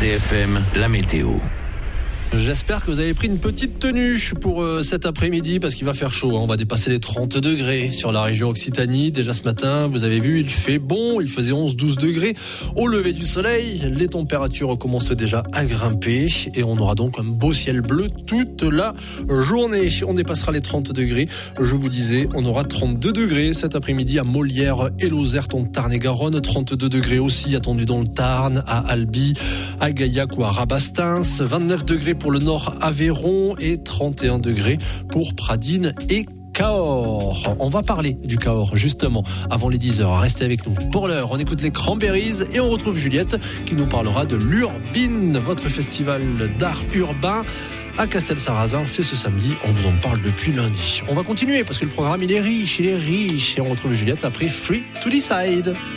RCFM, la météo. J'espère que vous avez pris une petite tenue pour cet après-midi parce qu'il va faire chaud. On va dépasser les 30 degrés sur la région Occitanie. Déjà ce matin, vous avez vu, il fait bon. Il faisait 11-12 degrés. Au lever du soleil, les températures commencent déjà à grimper et on aura donc un beau ciel bleu toute la journée. On dépassera les 30 degrés. Je vous disais, on aura 32 degrés cet après-midi à Molière et Lozère, en Tarn-et-Garonne. 32 degrés aussi attendus dans le Tarn, à Albi, à Gaillac ou à Rabastens. 29 degrés pour le nord Aveyron et 31 degrés pour Pradines et Cahors. On va parler du Cahors justement avant les 10h. Restez avec nous. Pour l'heure, on écoute les Cranberries et on retrouve Juliette qui nous parlera de l'Urbine, votre festival d'art urbain à Castelsarrasin. C'est ce samedi, on vous en parle depuis lundi. On va continuer parce que le programme il est riche et on retrouve Juliette après Free to Decide.